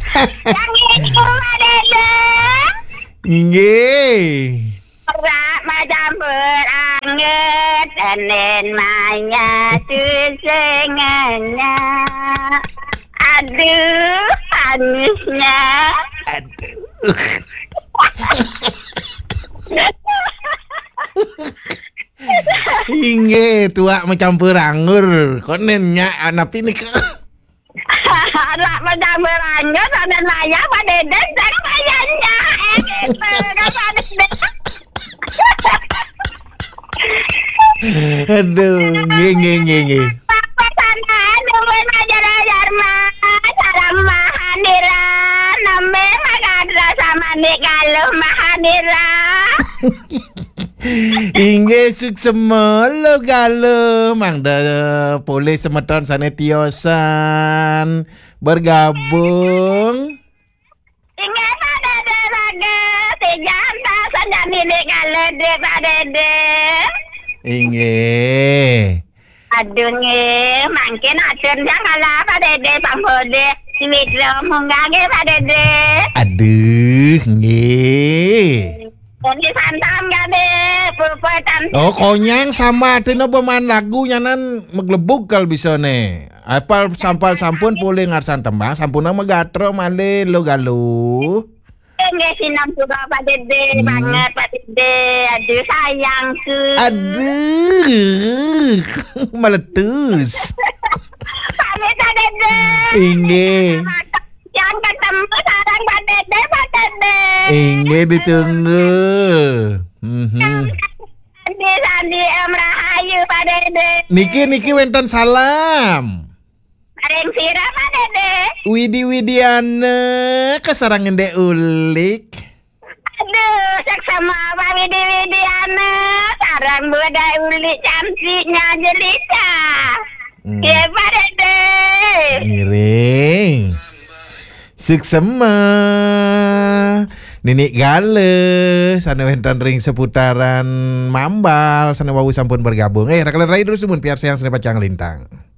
Yang itu Dede. Nggih. Rak macam berangin Tenen maya susengannya. Aduh, panisnya. Aduh. Inge tua mencampur anggur. Konennya anak ini ke. Rak macam berangin Tenen maya Pak Dede. Dan mayanya. Pak Dede. Aduh, nge. Papa sana nungguin ajar-ajar mah. Salam Mahandira. Nambe magadra sama nih kalau Mahandira. Inge suksemelo galo mangda boleh semeton sana tiosan bergabung. Inge pada deraga sejam tak saja nih kalau de pada de. Inge. Aduh nge, makin atur jangan lah pada de pambode. Mitra munggah pada de. Aduh, nge. Ini santam gak deh, pulpetan. Oh, konyang sama tino pemain lagu nyanan meglebuk kal bisa nih. Apal sampal sampun boleh ngarsan tembang sampun nama gatro male lo galu. Enggak sinam juga Pak Dede banget Pak Dede. Aduh sayangku. Aduh, meletus. Pamit Pak Dede. Inge. Yang ketemu sarang Pak Dede, Pak Dede. Inge ditunggu. Sandi Rahayu Pak Dede. Niki wenten salam. Paring sira Pak Dede. Widiana kesarangan de ulik. Aduh, seksama Pak Widiana. Sarang budaya ulik cantiknya jelita. Ya Pak Dede. Miring. Suksema. Ninik gale sana wentan ring seputaran Mambal sana wawu sampun bergabung. Rakalan rai dulu sumun piar sayang sana pacang lintang.